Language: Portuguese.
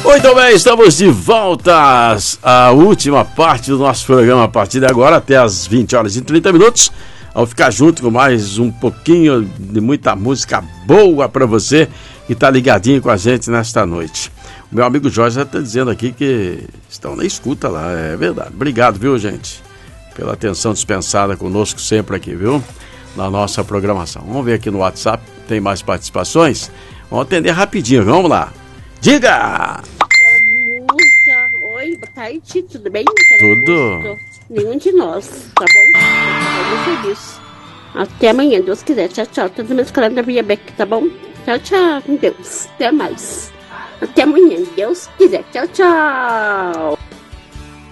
Muito bem, estamos de volta à última parte do nosso programa a partir de agora até as 20 horas e 30 minutos. Ao ficar junto com mais um pouquinho de muita música boa para você que está ligadinho com a gente nesta noite. O meu amigo Jorge já está dizendo aqui que estão na escuta lá, é verdade. Obrigado, viu, gente, pela atenção dispensada conosco sempre aqui, viu, na nossa programação. Vamos ver aqui no WhatsApp, tem mais participações? Vamos atender rapidinho, vamos lá. Diga! Oi, boa tarde, tudo bem? Tudo. Nenhum de nós, tá bom? No serviço. Até amanhã, Deus quiser. Tchau, tchau. Todos meus colegas da Via Beck, tá bom? Tchau, tchau. Com Deus. Até mais. Até amanhã, Deus quiser. Tchau, tchau.